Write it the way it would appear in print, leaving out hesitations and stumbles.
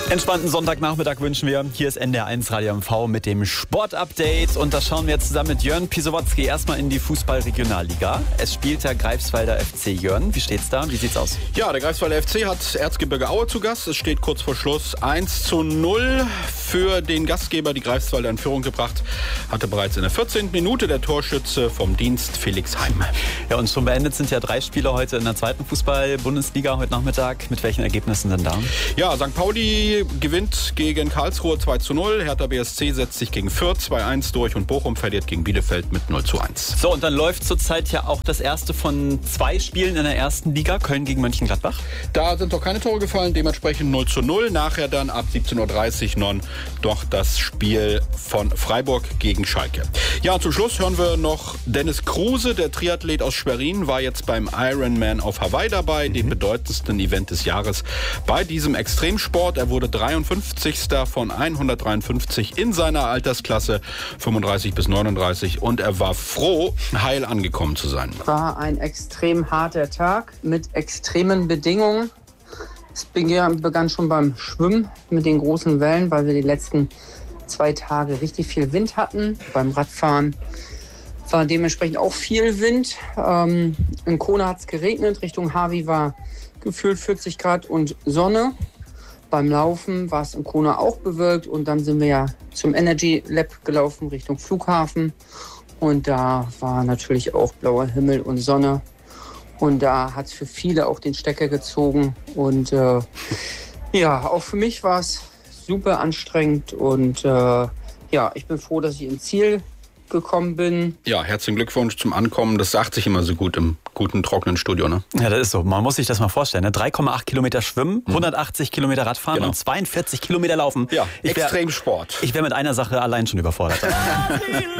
Entspannten Sonntagnachmittag wünschen wir. Hier ist NDR1 Radio MV mit dem Sportupdate. Und da schauen wir jetzt zusammen mit Jörn Pisowotzki erstmal in die Fußball-Regionalliga. Es spielt der Greifswalder FC. Jörn, wie steht's da? Wie sieht's aus? Ja, der Greifswalder FC hat Erzgebirge Aue zu Gast. Es steht kurz vor Schluss 1:0 für den Gastgeber. Die Greifswalder in Führung gebracht hatte bereits in der 14. Minute der Torschütze vom Dienst Felix Heim. Ja, und schon beendet sind ja 3 Spiele heute in der zweiten Fußball-Bundesliga heute Nachmittag. Mit welchen Ergebnissen denn da? Ja, St. Pauli gewinnt gegen Karlsruhe 2:0. Hertha BSC setzt sich gegen Fürth 2:1 durch und Bochum verliert gegen Bielefeld mit 0:1. So, und dann läuft zurzeit ja auch das erste von 2 Spielen in der ersten Liga, Köln gegen Mönchengladbach. Da sind doch keine Tore gefallen, dementsprechend 0:0. Nachher dann ab 17:30 Uhr doch das Spiel von Freiburg gegen Schalke. Ja, und zum Schluss hören wir noch Dennis Kruse, der Triathlet aus Schwerin, war jetzt beim Ironman auf Hawaii dabei, dem bedeutendsten Event des Jahres bei diesem Extremsport. Er wurde 53. von 153 in seiner Altersklasse, 35 bis 39, und er war froh, heil angekommen zu sein. War ein extrem harter Tag mit extremen Bedingungen. Es begann schon beim Schwimmen mit den großen Wellen, weil wir die letzten 2 Tage richtig viel Wind hatten. Beim Radfahren war dementsprechend auch viel Wind. In Kona hat es geregnet, Richtung Hawi war gefühlt 40 Grad und Sonne. Beim Laufen war es in Kona auch bewölkt und dann sind wir ja zum Energy Lab gelaufen Richtung Flughafen. Und da war natürlich auch blauer Himmel und Sonne. Und da hat es für viele auch den Stecker gezogen. Und ja, auch für mich war es super anstrengend. Und ja, ich bin froh, dass ich ins Ziel gekommen bin. Ja, herzlichen Glückwunsch zum Ankommen. Das sagt sich immer so gut im guten, trockenen Studio, ne? Ja, das ist so. Man muss sich das mal vorstellen. Ne? 3,8 Kilometer schwimmen, 180 Kilometer Radfahren und 42 Kilometer laufen. Ja, Extremsport. Ich wär mit einer Sache allein schon überfordert.